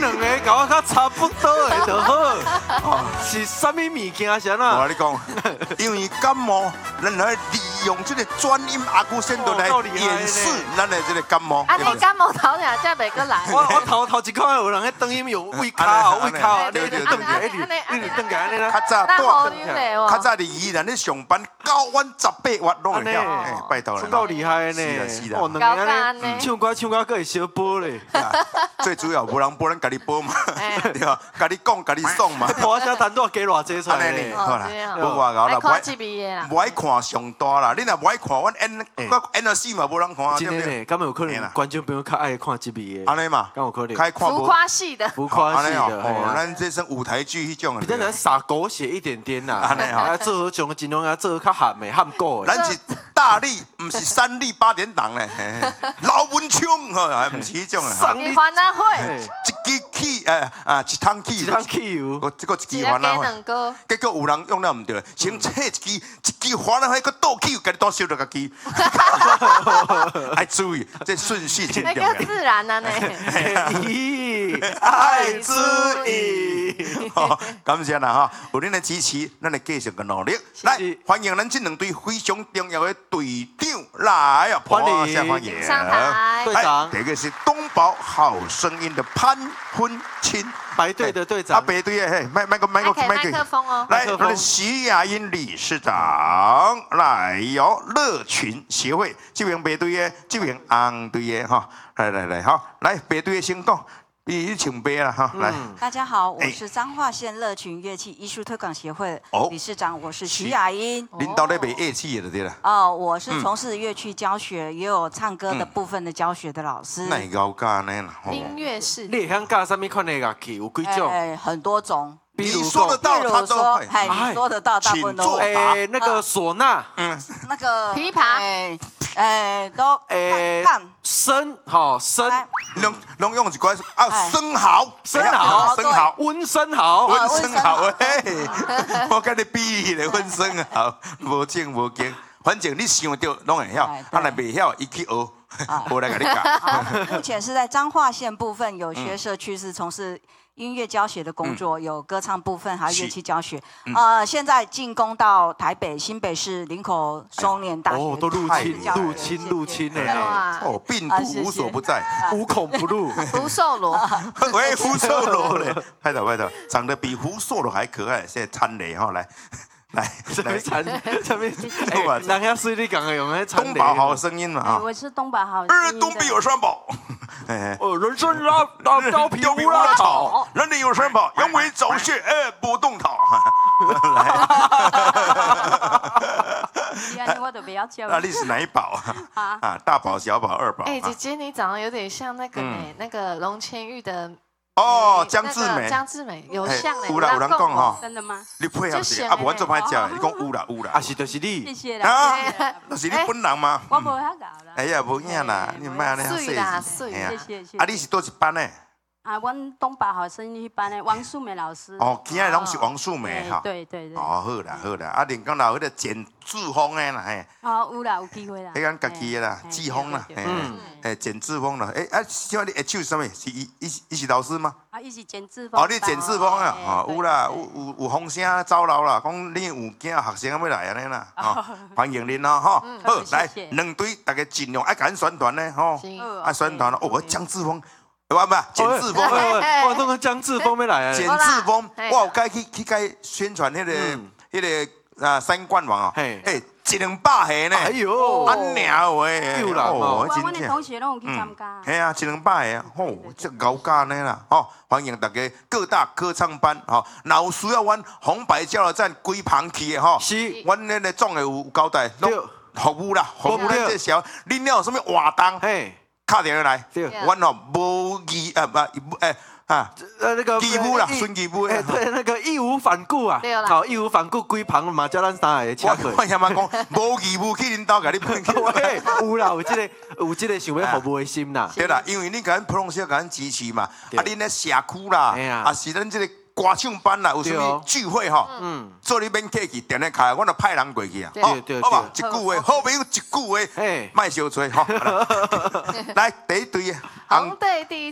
两个搞我较差不多的就好。是什么物件先啊？ 我跟你讲，因为感冒，咱来利用这个转音阿姑先都来掩饰咱的这个感冒。 啊，你感冒头俩才袂过来。 我头一看有人喺等音用胃卡，你瞪起来，你瞪起来你啦。 较早伫宜兰咧上班，9晚18瓦拢会晓，拜托啦。 够厉害呢！哦，两个安尼唱歌佫会小播咧。 最主要无人播，咱家己播嘛，对吧？家己讲，家己爽嘛。 播下单都加偌济出来咧。 好啦，无外搞啦，不爱看上大啦。你若不爱看，阮 N4嘛无人看。 真的呢，敢有可能观众朋友较爱看这边的？安尼嘛， 敢有可能？ 浮夸系的， 浮夸系的。 哦，咱这算舞台剧迄种。 比较难撒狗血一点点啦。安尼哈，做好种尽量啊做较含的含过的。咱是大力，唔是3立8点档咧。老文枪吼，还唔是迄种的。 上立欢乐会， 一支起一桶汽油，这个一支欢乐会。结果有人用了唔对，先切一支欢乐会，个倒起，家己当烧着家己。爱注意，这顺序真重要。 那个自然啊呢。 爱之意。 感谢啦哈，有恁的支持，咱会继续个努力。来，欢迎咱这两队非常重要的队长来啊！ 欢迎上台。 队长， 这个是东宝好声音的潘坤清， 白队的队长。 白队的嘿，麦克风哦。 来，我们徐雅英理事长来由乐群协会这边白队的，这边红队的哈，来好，来白队的先讲。你请杯了哈，来。 大家好，我是彰化县乐群乐器艺术推广协会理事长，我是徐雅英。 领导那边乐器的对了。 哦，我是从事乐器教学，也有唱歌的部分的教学的老师。 那高教呢啦。 音乐室。 你想教什么款的乐器？有几种？ 很多种。 你说得到，他都会。 你说得到，大部分都。 那个唢呐， 那个琵琶。 都笙，好笙， 拢用一关生蚝，温生蚝，嘿，我跟你比咧，温生蚝，无正无经，反正你想到拢会晓，他若袂晓，伊去学，我来给你教。 目前是在彰化县部分有学社区是从事音乐教学的工作，有歌唱部分，还有乐器教学。现在进攻到台北、新北市林口中年大学。 哦，都入侵呢！ 哦，病毒无所不在， 无孔不入。 福寿螺， 喂，福寿螺嘞！拍到，长得比福寿螺还可爱。现在参雷哈，来， 上面，人家水里讲的用那东宝好声音嘛啊！ 我是东宝好声音。 东北有三宝。 人参貂皮乌拉草， 人里有三宝，阳痿早泄，不动桃。 我都不要叫。 那你是哪一宝啊？大宝、小宝、二宝。 姐姐你长得有点像那个那个龙千玉的。 哦，江志美有像嘞， 有人讲哈， 真的吗？ 你配合谁？啊，不，我做歹食，你讲有啦， 啊是就是你， 谢谢啦。 啊，那是你本人吗？ 我无遐搞啦。 哎呀，无影啦，你莫安尼说。 谢谢。 啊，你是倒一班呢？ 啊，阮东宝好声音班的王素梅老师。 哦，今仔拢是王素梅哈。 对。 哦，好啦，啊，连讲到迄个简志峰的啦，嘿。 哦，有啦，有机会啦。 迄讲家己的啦，志峰啦，简志峰啦，请问你下手是啥物？是伊是老师吗？ 啊，伊是简志峰。 哦，你简志峰啊，有啦，有风声走漏啦，讲你有囝学生要来安尼啦，欢迎恁咯，哈。好，来两队大家尽量爱甲咱宣传呢，吼，爱宣传咯。哦，江志峰。不，简志峰， 我那个江志峰没来啊。 简志峰，我有该去宣传那个三冠王哦，100个呢， 哎呦， 安娘喂， 有啦， 我的同学拢有去参加。 系啊，100个，吼，这高价呢啦，吼，欢迎大家各大歌唱班，吼，若有需要阮红白交流站规旁去的吼， 是， 阮那个总会有交代，服务啦，服务咱这小，恁了有什么活动？嘿。打电话来，阮哦无义那个义务啦，顺义务对，那个义无反顾啊，好，义无反顾规旁嘛，叫咱三个车过。 我嫌讲无义务去恁兜甲你骗去。 有啦，有这个想要服务的心啦。 对啦，因为你甲咱普通社甲咱支持嘛，啊，恁咧社区啦，啊是咱这个歌唱班啦，有啥物聚会吼，做你免客气，电话开，我就派人过去啊，好吧，一句话，好朋友一句话，莫小吹吼。来第一队， 红队第一